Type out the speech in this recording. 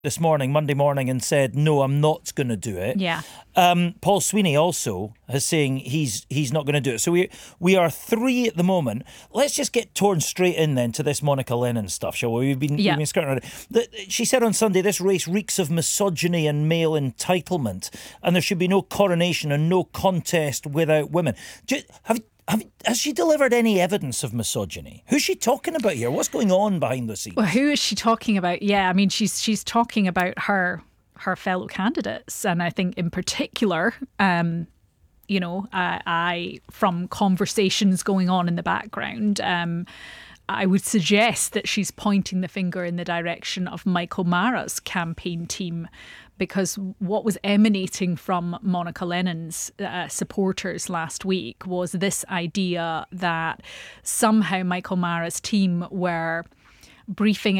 this morning, Monday morning, and said, no, I'm not going to do it. Yeah. Paul Sweeney also is saying he's not going to do it. So we are three at the moment. Let's just get torn straight in then to this Monica Lennon stuff, shall we? We've been skirting around it. She said on Sunday, this race reeks of misogyny and male entitlement, and there should be no coronation and no contest without women. Has she delivered any evidence of misogyny? Who's she talking about here? What's going on behind the scenes? Well, who is she talking about? Yeah, I mean, she's talking about her fellow candidates, and I think in particular, I from conversations going on in the background, I would suggest that she's pointing the finger in the direction of Michael Mara's campaign team, because what was emanating from Monica Lennon's supporters last week was this idea that somehow Michael Mara's team were briefing